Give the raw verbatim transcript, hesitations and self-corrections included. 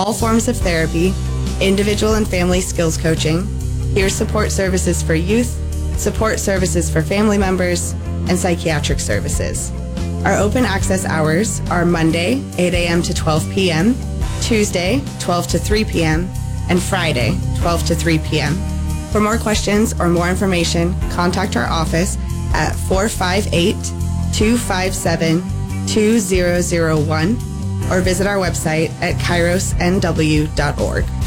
all forms of therapy, individual and family skills coaching, peer support services for youth, support services for family members, and psychiatric services. Our open access hours are Monday, eight a.m. to twelve p.m., Tuesday, twelve to three p.m., and Friday, twelve to three p.m. For more questions or more information, contact our office at four five eight, two five seven, two zero zero one or visit our website at kairos n w dot org.